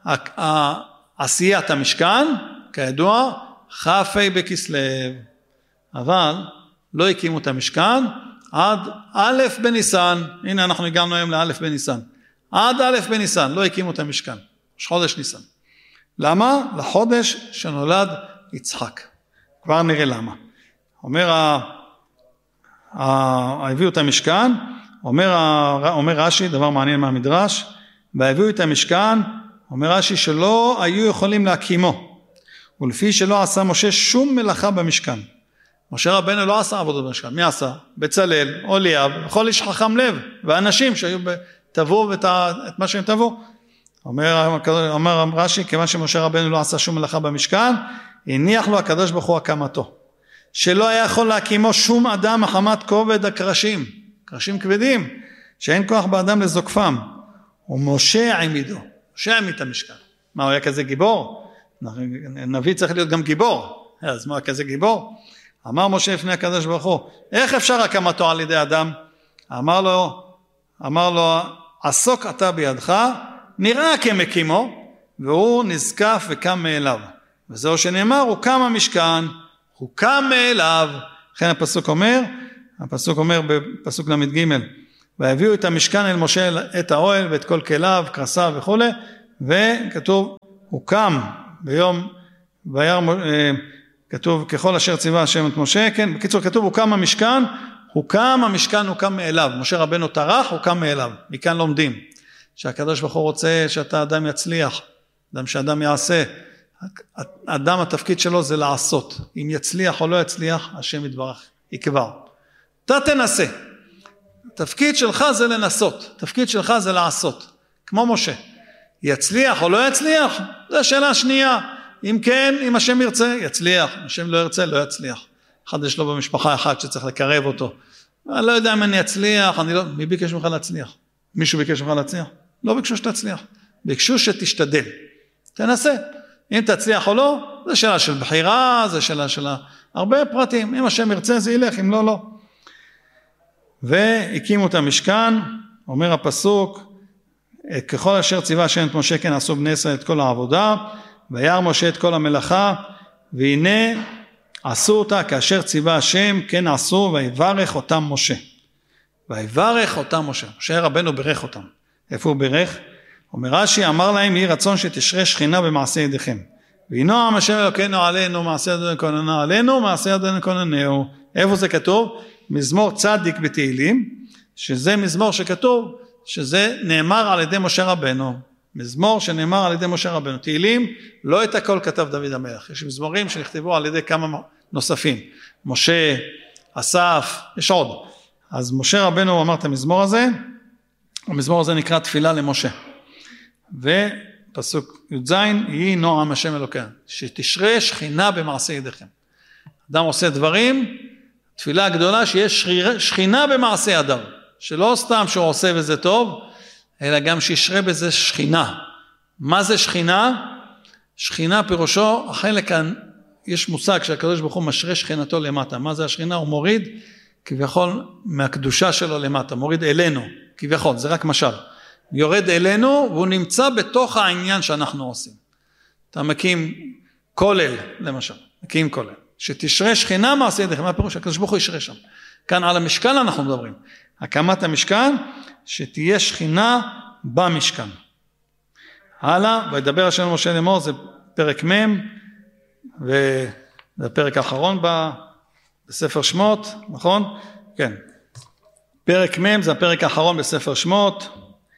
עשיית המשכן? כידוע, כ"ה בכסלו. אבל לא הקימו את המשכן עד א' בניסן. הנה אנחנו הגענו היום לא' בניסן. עד א' בניסן לא הקימו את המשכן. יש חודש ניסן. למה? לחודש שנולד יצחק. כבר נראה למה. אומר, הביאו את המשכן, אומר, אומר רש"י, דבר מעניין מהמדרש, והביאו את המשכן, אומר רש"י שלא היו יכולים להקימו, ולפי שלא עשה משה שום מלאכה במשכן. משה רבנו לא עשה עבודות במשכן, מי עשה? בצלאל, אליאב, וכל איש חכם לב, ואנשים שהיו תבואו את, את מה שהם תבואו. אומר, אומר רש"י, כיוון שמשה רבנו לא עשה שום מלאכה במשכן, הניח לו הקדוש ברוך הוא הקמתו, שלא היה יכול להקימו שום אדם מחמת כובד הקרשים, קרשים כבדים, שאין כוח באדם לזוקפם, ומשה העמידו, משה העמיד את המשכן. מה, הוא היה כזה גיבור? נביא צריך להיות גם גיבור, אז מה, כזה גיבור? אמר משה לפני הקדוש ברוך הוא, איך אפשר הקמתו על ידי אדם? אמר לו, אמר לו, עסוק אתה בידך, נראה כמקימו, והוא נזקף וקם מאליו. וזהו שנאמר, הוא קם המשכן, הוא קם מאליו. לכן הפסוק אומר, הפסוק אומר בפסוק למד ג' והביאו את המשכן אל משה את האוהל ואת כל כליו, קרסיו וכו', וכתוב, הוקם ביום, וירא, כתוב, ככל אשר ציווה השם את משה, כן, בקיצור כתוב, הוקם המשכן, הוקם המשכן, הוקם מאליו, משה רבנו טרח, הוקם מאליו, מכאן לומדים, שהקדוש ברוך הוא רוצה שאתה אדם יצליח, אדם שאדם יעשה, אדם התפקיד שלו זה לעשות, אם יצליח או לא יצליח, השם יתברך, יקבע, אתה תנסה, התפקיד שלך זה לנסות, התפקיד שלך זה לעשות, כמו משה, יצליח או לא יצליח, זו שאלה שנייה, אם כן, אם השם ירצה, יצליח, אם השם לא ירצה, לא יצליח, אחד יש לו במשפחה אחת שצריך לקרב אותו, אני לא יודע אם אני אצליח, אני לא, מי ביקש ממך להצליח? מישהו ביקש ממך להצליח? לא ביקשו שתצליח, ביקשו שתשתדל, תנסה, אם תצליח או לא, זה שאלה של בחירה, זה שאלה של הרבה פרטים, אם השם ירצה זה ילך, אם לא, לא. והקימו את המשכן, אומר הפסוק, ככל אשר ציווה השם את משה כן עשו בני ישראל את כל העבודה, וירא משה את כל המלאכה, והנה עשו אותה כאשר ציווה השם כן עשו, ויברך אותם משה. ויברך אותם משה, משה רבנו ברך אותם. איפה הוא ברך? אומר רש"י, אמר להם, יהי רצון שתשרה שכינה במעשה ידיכם. וינועם השם אלוקינו עלינו, מעשה ידינו כוננה עלינו, מעשה ידינו כוננהו. איפה זה כתוב? מזמור צדיק בתהילים, שזה מזמור שכתוב, שזה נאמר על ידי משה רבנו. מזמור שנאמר על ידי משה רבנו. תהילים, לא את הכל כתב דוד המלך. יש מזמורים שנכתבו על ידי כמה נוספים. משה, אסף, יש עוד. אז משה רבנו אמר את המזמור הזה, המזמור הזה נקרא תפילה למשה. ופסוק י"ז, יהי נועם השם אלוקינו, שתשרה שכינה במעשה ידיכם. אדם עושה דברים, תפילה הגדולה שיש שכינה במעשה ידיו, שלא סתם שהוא עושה בזה טוב, אלא גם שישרה בזה שכינה. מה זה שכינה? שכינה פירושו, החלק כאן, יש מושג שהקדוש ברוך הוא משרה שכינתו למטה. מה זה השכינה? הוא מוריד כביכול מהקדושה שלו למטה, מוריד אלינו, כביכול, זה רק משל. יורד אלינו והוא נמצא בתוך העניין שאנחנו עושים. אתה מקים כולל, למשל, מקים כולל. שתשרה שכינה מעשה ידיכם, מה פירוש? הקדוש ברוך הוא ישרה שם. כאן על המשכן אנחנו מדברים. הקמת המשכן, שתהיה שכינה במשכן. הלאה, וידבר השם משה לאמור, זה פרק מ' וזה הפרק האחרון בספר שמות, נכון? כן. פרק מ' זה הפרק האחרון בספר שמות,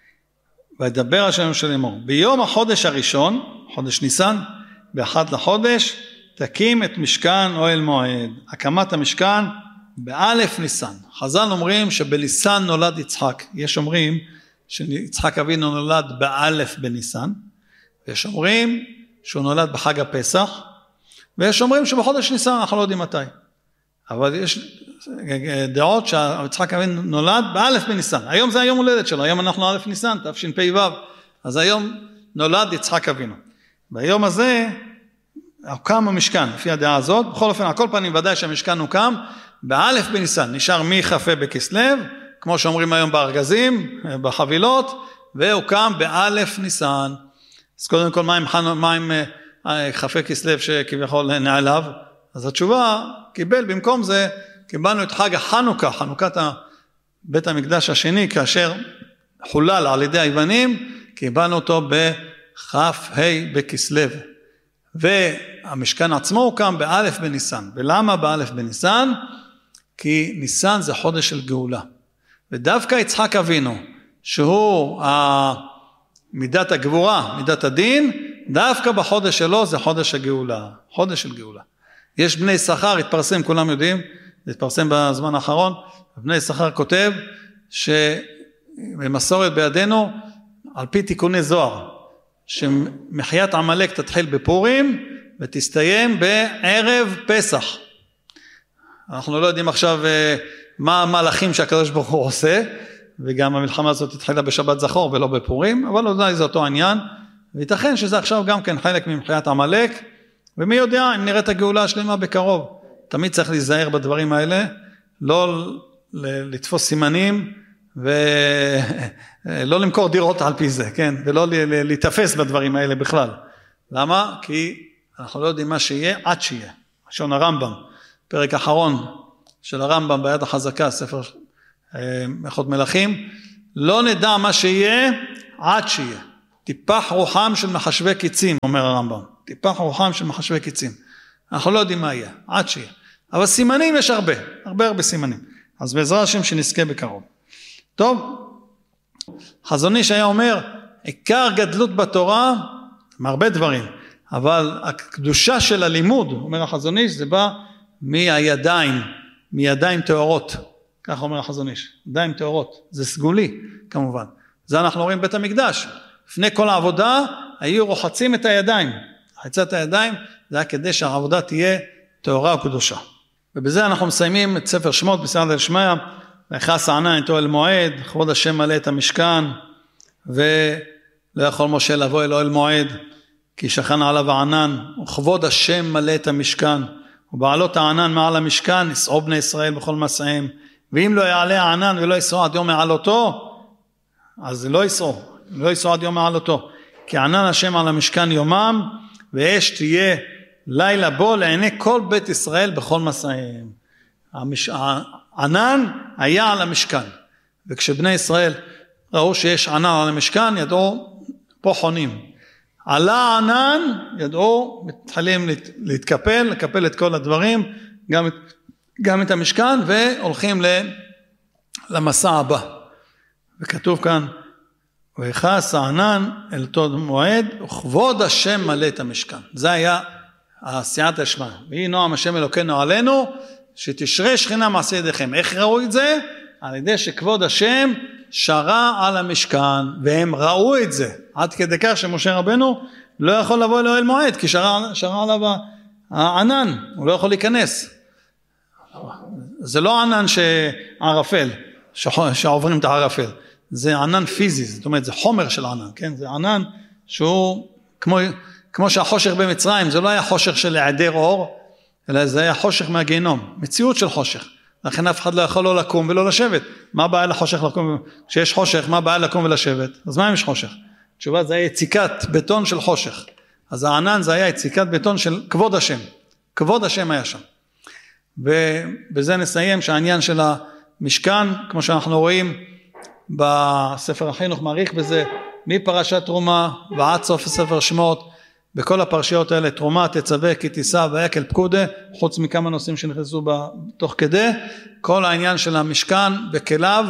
וידבר השם משה לאמור, ביום החודש הראשון, חודש ניסן, באחד לחודש, תקים את משכן אוהל מועד. הקמת המשכן באלף ניסן. חז"ל אומרים שבניסן נולד יצחק. יש אומרים שיצחק אבינו נולד באלף בניסן, ויש אומרים שהוא נולד בחג הפסח, ויש אומרים שבחודש ניסן, אנחנו לא יודעים מתי. אבל יש דעות שיצחק אבינו נולד באלף בניסן. היום זה היום הולדת שלו, היום אנחנו אלף ניסן, תשפ"ו. אז היום נולד יצחק אבינו. ביום הזה הוקם המשכן, לפי הדעה הזאת. בכל אופן, על כל פנים ודאי שהמשכן הוקם באלף בניסן. נשאר מי כ"ה בכסלו, כמו שאומרים היום בארגזים, בחבילות, והוקם באלף ניסן. אז קודם כל, מה עם, מה עם כ"ה כסלו שכביכול נעליו? אז התשובה, קיבל במקום זה, קיבלנו את חג החנוכה, חנוכת בית המקדש השני, כאשר חולל על ידי היוונים, קיבלנו אותו בכ"ה בכסלו. והמשכן עצמו הוקם באלף בניסן. ולמה באלף בניסן? כי ניסן זה חודש של גאולה. ודווקא יצחק אבינו, שהוא מידת הגבורה, מידת הדין, דווקא בחודש שלו זה חודש הגאולה, חודש של גאולה. יש בני שכר, התפרסם, כולם יודעים, התפרסם בזמן האחרון, בני שכר כותב שבמסורת בידינו, על פי תיקוני זוהר, שמחיית עמלק תתחיל בפורים, ותסתיים בערב פסח. אנחנו לא יודעים עכשיו מה המהלכים שהקדוש ברוך הוא עושה, וגם המלחמה הזאת התחילה בשבת זכור ולא בפורים, אבל אולי זה אותו עניין, וייתכן שזה עכשיו גם כן חלק ממחיית עמלק, ומי יודע אם נראית הגאולה השלמה בקרוב. תמיד צריך להיזהר בדברים האלה, לא לתפוס סימנים, ולא למכור דירות על פי זה, כן? ולא להתאפס בדברים האלה בכלל. למה? כי אנחנו לא יודעים מה שיהיה עד שיהיה. לשון הרמב"ם, פרק אחרון של הרמב"ם ביד החזקה, ספר מלכות מלכים, לא נדע מה שיהיה עד שיהיה. טיפח רוחם של מחשבי קיצים, אומר הרמב"ם. טיפח רוחם של מחשבי קיצים. אנחנו לא יודעים מה יהיה, עד שיהיה. אבל סימנים יש הרבה, הרבה הרבה סימנים. אז בעזרת השם שנזכה בקרוב. טוב, חזון איש היה אומר, עיקר גדלות בתורה, מהרבה דברים, אבל הקדושה של הלימוד, אומר החזון איש, זה בא מהידיים, מידיים טהורות. כך אומר החזון איש, ידיים טהורות, זה סגולי כמובן. זה אנחנו רואים בית המקדש. לפני כל העבודה היו רוחצים את הידיים. רחיצת הידיים זה היה כדי שהעבודה תהיה טהורה וקדושה. ובזה אנחנו מסיימים את ספר שמות בסייעתא דשמיא, ויכעס הענן איתו אל מועד, כבוד השם מלא את המשכן, ולא יכול משה לבוא אלו אל מועד, כי שכן עליו הענן, וכבוד השם מלא את המשכן, ובעלות הענן מעל המשכן, יסעו בני ישראל בכל מסעיהם, ואם לא יעלה הענן ולא יסעו עד יום מעלותו, אז לא יסעו, לא יסעו עד יום מעלותו, כי ענן השם על המשכן יומם, ואש תהיה לילה בו לעיני כל בית ישראל בכל מסעיהם. המש... הענן היה על המשכן, וכשבני ישראל ראו שיש ענן על המשכן, ידעו פה חונים. עלה הענן, ידעו, מתחילים להתקפל, לקפל את כל הדברים, גם, גם את המשכן, והולכים למסע הבא. וכתוב כאן, ויכעס הענן אל אותו מועד, וכבוד השם מלא את המשכן. זה היה הסייעתא דשמיא. ויהי נועם השם אלוקינו עלינו, שתשרה שכינה מעשה ידיכם. איך ראו את זה? על ידי שכבוד השם שרה על המשכן, והם ראו את זה, עד כדי כך שמשה רבנו לא יכול לבוא לאוהל מועד, כי שרה, שרה עליו הענן, הוא לא יכול להיכנס. זה לא ענן שערפל, שעוברים את הערפל, זה ענן פיזי, זאת אומרת, זה חומר של ענן, כן? זה ענן שהוא, כמו, כמו שהחושך במצרים, זה לא היה חושך של היעדר אור, אלא זה היה חושך מהגיהנום, מציאות של חושך. לכן אף אחד לא יכול לא לקום ולא לשבת. מה הבעיה לחושך לקום? כשיש חושך, מה הבעיה לקום ולשבת? אז מה אם יש חושך? התשובה זה היה יציקת בטון של חושך. אז הענן זה היה יציקת בטון של כבוד השם. כבוד השם היה שם. ובזה נסיים שהעניין של המשכן, כמו שאנחנו רואים בספר החינוך מעריך בזה, מפרשת תרומה ועד סוף ספר שמות, בכל הפרשיות האלה, תרומה, תצווה, כי תישא ויקל פקודה, חוץ מכמה נושאים שנכנסו בתוך כדי, כל העניין של המשכן וכליו,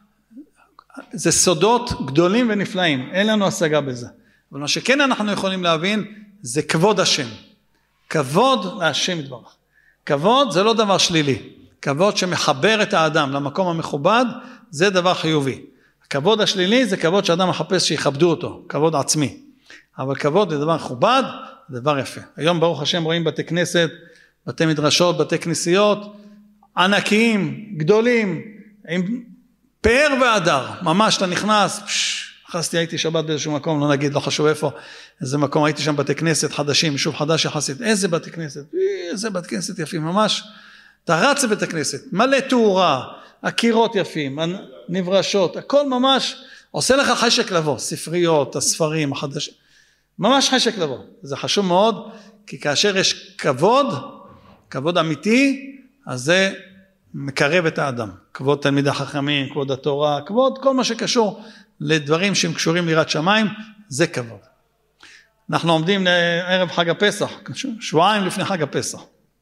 זה סודות גדולים ונפלאים, אין לנו השגה בזה. אבל מה שכן אנחנו יכולים להבין, זה כבוד השם. כבוד להשם יתברך. כבוד זה לא דבר שלילי. כבוד שמחבר את האדם למקום המכובד, זה דבר חיובי. הכבוד השלילי זה כבוד שאדם מחפש שיכבדו אותו, כבוד עצמי. אבל כבוד זה דבר מכובד, זה דבר יפה. היום ברוך השם רואים בתי כנסת, בתי מדרשות, בתי כנסיות, ענקיים, גדולים, עם פאר והדר, ממש אתה נכנס, נכנסתי, הייתי שבת באיזשהו מקום, לא נגיד, לא חשוב איפה, איזה מקום, הייתי שם בתי כנסת חדשים, יישוב חדש יחסית, איזה בתי כנסת, איזה בתי כנסת יפים, ממש, אתה רץ לבית הכנסת, מלא תאורה, הקירות יפים, נברשות, הכל ממש, עושה לך חשק לבוא, ספריות, הספרים החדשים, ממש חשק לבוא, זה חשוב מאוד, כי כאשר יש כבוד, כבוד אמיתי, אז זה מקרב את האדם, כבוד תלמיד החכמים, כבוד התורה, כבוד כל מה שקשור לדברים שהם קשורים ליראת שמיים, זה כבוד. אנחנו עומדים לערב חג הפסח, שבועיים לפני חג הפסח,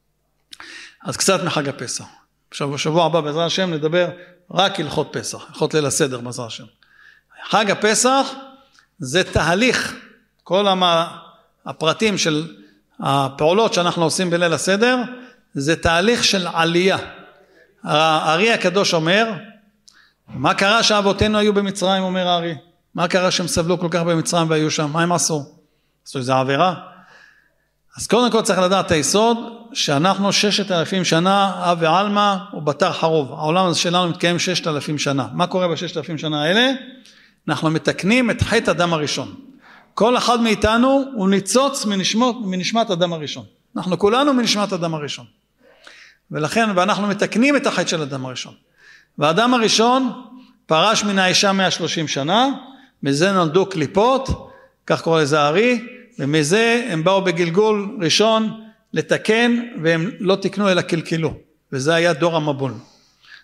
אז קצת מחג הפסח, בשבוע, שבוע הבא בעזרת השם נדבר רק הלכות פסח, הלכות ליל הסדר בעזרת השם. חג הפסח זה תהליך, כל הפרטים של הפעולות שאנחנו עושים בליל הסדר, זה תהליך של עלייה. הארי הקדוש אומר, מה קרה שאבותינו היו במצרים, אומר הארי? מה קרה שהם סבלו כל כך במצרים והיו שם? מה הם עשו? עשו איזו עבירה? אז קודם כל צריך לדעת את היסוד, שאנחנו ששת אלפים שנה, אב ועלמא ובתר חרוב. העולם הזה שלנו מתקיים ששת אלפים שנה. מה קורה בששת אלפים שנה האלה? אנחנו מתקנים את חטא אדם הראשון. כל אחד מאיתנו הוא ניצוץ מנשמת, מנשמת אדם הראשון. אנחנו כולנו מנשמת אדם הראשון. ולכן, ואנחנו מתקנים את החטא של אדם הראשון. והאדם הראשון פרש מן האישה מאה ושלושים שנה, מזה נולדו קליפות, כך קורא לזה הארי, ומזה הם באו בגלגול ראשון לתקן, והם לא תקנו אלא קלקלו. וזה היה דור המבול.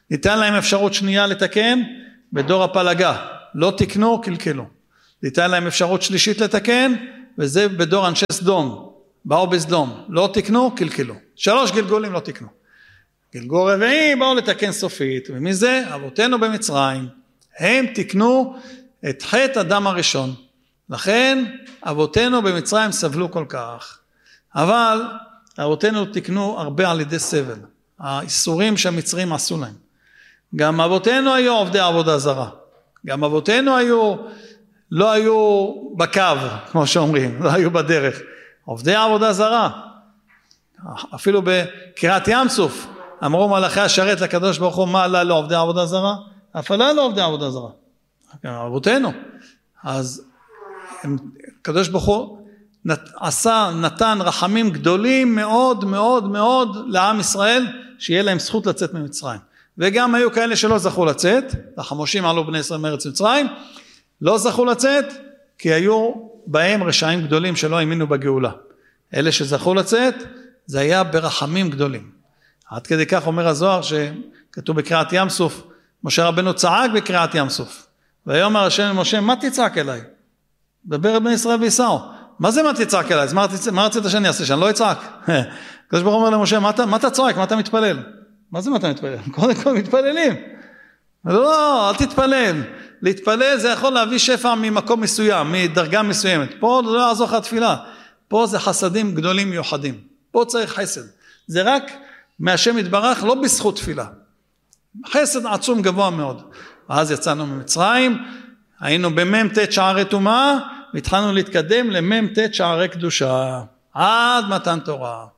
ניתן להם אפשרות שנייה לתקן, בדור הפלגה, לא תקנו, קלקלו. ניתן להם אפשרות שלישית לתקן, וזה בדור אנשי סדום, באו בסדום, לא תקנו, קלקלו. שלוש גלגולים לא תקנו. גלגול רביעי באו לתקן סופית, ומזה אבותינו במצרים, הם תקנו את חטא אדם הראשון. לכן אבותינו במצרים סבלו כל כך. אבל אבותינו תקנו הרבה על ידי סבל. האיסורים שהמצרים עשו להם. גם אבותינו היו עובדי עבודה זרה. גם אבותינו היו, לא היו בקו, כמו שאומרים, לא היו בדרך. עובדי עבודה זרה. אפילו בקריאת ים סוף, אמרו מלאכי השרת לקדוש ברוך הוא, מה עלה לו עובדי עבודה זרה? אף עלה לו עובדי עבודה זרה. אבותינו. אז הקדוש ברוך הוא עשה, נתן רחמים גדולים מאוד מאוד מאוד לעם ישראל, שיהיה להם זכות לצאת ממצרים. וגם היו כאלה שלא זכו לצאת, החמושים עלו בני ישראל מארץ מצרים, לא זכו לצאת, כי היו בהם רשעים גדולים שלא האמינו בגאולה. אלה שזכו לצאת, זה היה ברחמים גדולים. עד כדי כך אומר הזוהר, שכתוב בקריאת ים סוף, משה רבנו צעק בקריאת ים סוף, ויאמר השם למשה, מה תצעק אליי? דבר את בני ישראל ויסעו. מה זה מה תצעק אליי? מה רצית שאני אעשה? שאני לא אצעק. הקדוש ברוך הוא אומר למשה, מה אתה, מה אתה צועק? מה אתה מתפלל? מה זה מה אתה מתפלל? קודם כל מתפללים. לא, אל תתפלל. להתפלל זה יכול להביא שפע ממקום מסוים, מדרגה מסוימת. פה לא יעזור לך התפילה. פה זה חסדים גדולים מיוחדים. פה צריך חסד. זה רק מהשם יתברך, לא בזכות תפילה. חסד עצום גבוה מאוד. ואז יצאנו ממצרים, היינו במ"ט שערי טומאה, והתחלנו להתקדם למ"ט שערי קדושה, עד מתן תורה.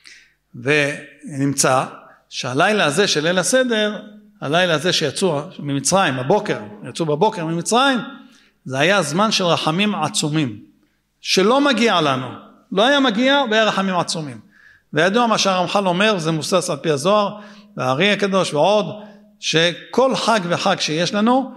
ונמצא שהלילה הזה של ליל הסדר, הלילה הזה שיצאו ממצרים, הבוקר, יצאו בבוקר ממצרים, זה היה זמן של רחמים עצומים, שלא מגיע לנו, לא היה מגיע, והיה רחמים עצומים. וידוע מה שהרמח"ל אומר, זה מוסס על פי הזוהר, והארי הקדוש ועוד, שכל חג וחג שיש לנו,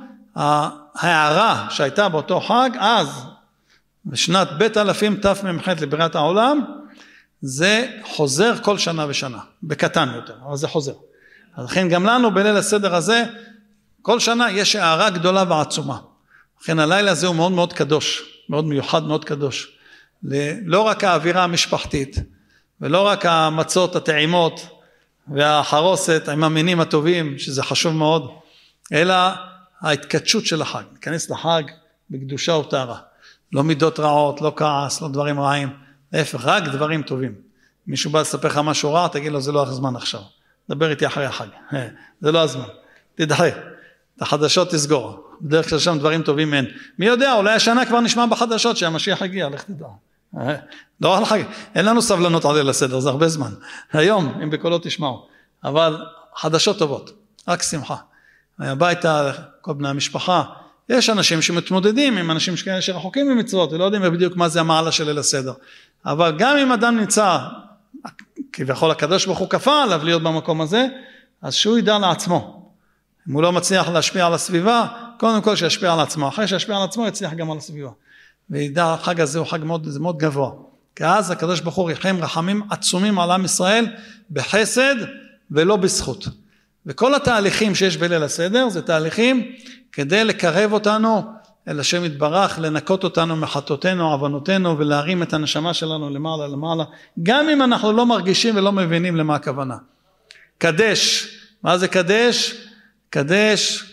ההערה שהייתה באותו חג, אז, בשנת בית אלפים תמ"ח לבריאת העולם, זה חוזר כל שנה ושנה, בקטן יותר, אבל זה חוזר. אז לכן גם לנו בליל הסדר הזה, כל שנה יש הערה גדולה ועצומה. לכן הלילה הזה הוא מאוד מאוד קדוש, מאוד מיוחד, מאוד קדוש. לא רק האווירה המשפחתית, ולא רק המצות, הטעימות, והחרוסת, עם המינים הטובים, שזה חשוב מאוד, אלא ההתקדשות של החג. ניכנס לחג בקדושה וטהרה. לא מידות רעות, לא כעס, לא דברים רעים. להפך, רק דברים טובים. מישהו בא לספר לך משהו רע, תגיד לו, זה לא הזמן עכשיו. דבר איתי אחרי החג. זה לא הזמן. תדחה. את החדשות תסגור. בדרך כלל שם דברים טובים אין. מי יודע, אולי השנה כבר נשמע בחדשות שהמשיח הגיע, לך תדע. לא על החג. אין לנו סבלנות עד לסדר, זה הרבה זמן. היום, אם בקולות תשמעו. אבל חדשות טובות. רק שמחה. הביתה, כל בני המשפחה. יש אנשים שמתמודדים עם אנשים שכאלה שרחוקים ממצוות, ולא יודעים בדיוק מה זה המעלה של ליל הסדר. אבל גם אם אדם נמצא, כביכול הקדוש ברוך הוא כפה עליו להיות במקום הזה, אז שהוא ידע לעצמו. אם הוא לא מצליח להשפיע על הסביבה, קודם כל שישפיע על עצמו. אחרי שישפיע על עצמו, יצליח גם על הסביבה. וידע, החג הזה הוא חג מאוד, זה מאוד גבוה. כי אז הקדוש ברוך הוא ריחם רחמים עצומים על עם ישראל, בחסד ולא בזכות. וכל התהליכים שיש בליל הסדר, זה תהליכים כדי לקרב אותנו אל השם יתברך, לנקות אותנו מחטאותינו, עוונותינו, ולהרים את הנשמה שלנו למעלה למעלה, גם אם אנחנו לא מרגישים ולא מבינים למה הכוונה. קדש, מה זה קדש? קדש,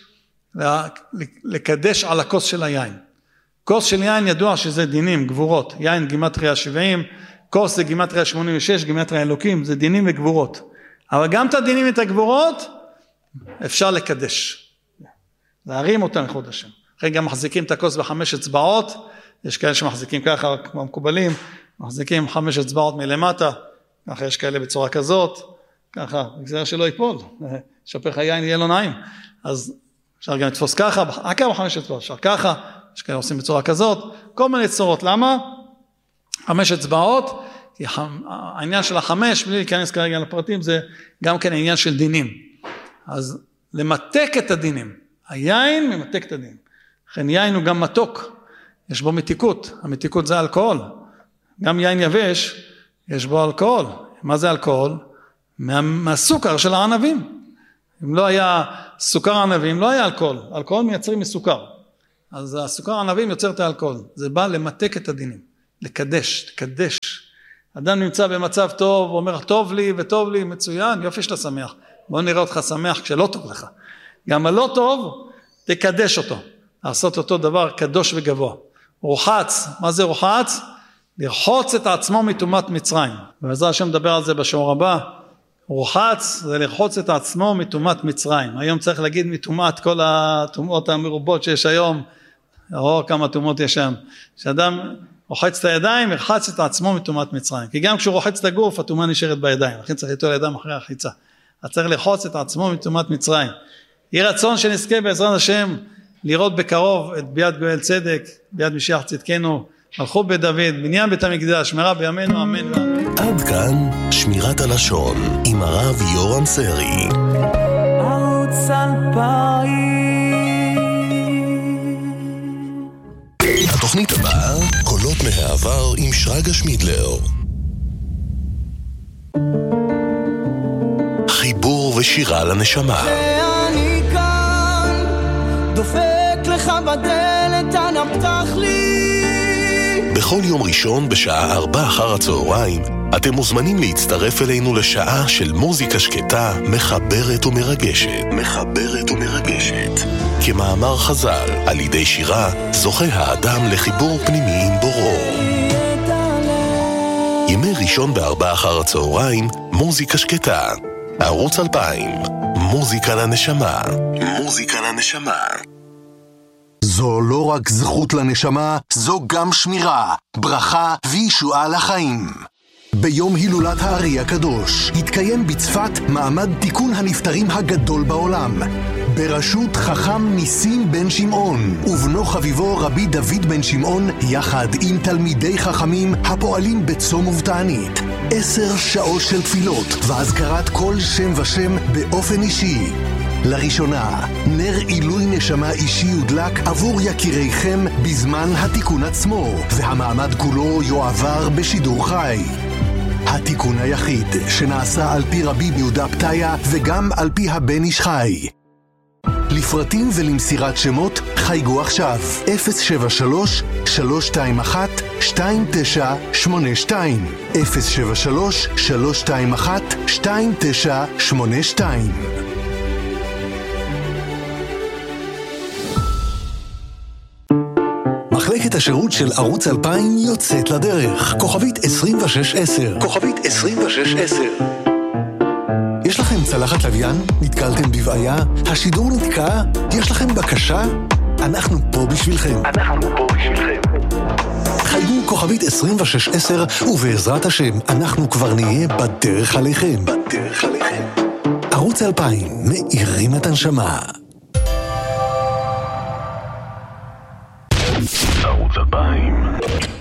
לקדש על הכוס של היין. כוס של יין ידוע שזה דינים, גבורות, יין גימטריה שבעים, כוס זה גימטריה שמונים ושש, גימטריה אלוקים, זה דינים וגבורות. אבל גם את הדינים ואת הגבורות, אפשר לקדש. להרים אותם לכבוד השם. אחרי גם מחזיקים את הכוס בחמש אצבעות, יש כאלה שמחזיקים ככה כמו מקובלים, מחזיקים חמש אצבעות מלמטה, ככה יש כאלה בצורה כזאת, ככה, זה שלא ייפול, שפך היין יהיה לו נעים. אז אפשר גם לתפוס ככה, רק בחמש אצבעות, אפשר ככה, יש כאלה עושים בצורה כזאת, כל מיני צורות, למה? חמש אצבעות, כי העניין של החמש, בלי להיכנס כרגע לפרטים, זה גם כן העניין של דינים. אז למתק את הדינים, היין ממתק את הדינים. לכן יין הוא גם מתוק, יש בו מתיקות, המתיקות זה אלכוהול. גם יין יבש, יש בו אלכוהול. מה זה אלכוהול? מה, מהסוכר של הענבים. אם לא היה סוכר ענבים, לא היה אלכוהול. אלכוהול מייצרים מסוכר. אז הסוכר ענבים יוצר את האלכוהול. זה בא למתק את הדינים, לקדש, לקדש. אדם נמצא במצב טוב, אומר, טוב לי וטוב לי, מצוין, יופי שאתה שמח. בוא נראה אותך שמח כשלא טוב לך. גם הלא טוב, תקדש אותו. לעשות אותו דבר קדוש וגבוה. רוחץ, מה זה רוחץ? לרחוץ את עצמו מטומאת מצרים. ובעזרת השם מדבר על זה בשיעור הבא. רוחץ זה לרחוץ את עצמו מטומאת מצרים. היום צריך להגיד מטומאת כל הטומאות המרובות שיש היום. או כמה טומאות יש שם. שאדם רוחץ את הידיים, ירחץ את עצמו מטומאת מצרים. כי גם כשהוא רוחץ את הגוף, הטומאה נשארת בידיים. לכן צריך ליטול לידיים אחרי הרחיצה. אז צריך לרחוץ את עצמו מטומאת מצרים. יהי רצון שנזכה בעזרת השם לראות בקרוב את ביאת גואל צדק, ביאת משיח צדקנו, מלכות בית דוד, בניין בית המקדש, מהרה בימינו, אמן ואמן. עד כאן שמירת הלשון עם הרב יורם סרי. ערוץ אלפיים. התוכנית הבאה, קולות מהעבר עם שרגא שמידלר. חיבור ושירה לנשמה. ואני כאן, דופק לך בדלת, אנא פתח לי. בכל יום ראשון בשעה ארבע אחר הצהריים, אתם מוזמנים להצטרף אלינו לשעה של מוזיקה שקטה, מחברת ומרגשת. מחברת ומרגשת. כמאמר חז"ל, על ידי שירה, זוכה האדם לחיבור פנימי עם בוראו. ימי ראשון בארבע אחר הצהריים, מוזיקה שקטה. ערוץ אלפיים, מוזיקה לנשמה. מוזיקה לנשמה. זו לא רק זכות לנשמה, זו גם שמירה, ברכה וישועה לחיים. ביום הילולת הארי הקדוש התקיים בצפת מעמד תיקון הנפטרים הגדול בעולם. בראשות חכם ניסים בן שמעון ובנו חביבו רבי דוד בן שמעון, יחד עם תלמידי חכמים הפועלים בצום ובתענית. עשר שעות של תפילות והזכרת כל שם ושם באופן אישי. לראשונה, נר עילוי נשמה אישי יודלק עבור יקיריכם בזמן התיקון עצמו, והמעמד כולו יועבר בשידור חי. התיקון היחיד שנעשה על פי רבי יהודה פתיה וגם על פי הבן איש חי. לפרטים ולמסירת שמות חייגו עכשיו אפס שבע שלוש שלוש שתיים אחת שתיים תשע שמונה שתיים אפס שבע שלוש שלוש שתיים אחת שתיים תשע שמונה שתיים. מחלקת השירות של ערוץ אלפיים יוצאת לדרך. כוכבית עשרים ושש עשר. כוכבית עשרים ושש עשר. יש לכם צלחת לוויין? נתקלתם בבעיה? השידור נתקע? יש לכם בקשה? אנחנו פה בשבילכם. אנחנו פה בשבילכם. חייגו כוכבית עשרים ושש עשר, ובעזרת השם אנחנו כבר נהיה בדרך עליכם. בדרך עליכם. ערוץ אלפיים, מאירים את הנשמה. ערוץ אלפיים.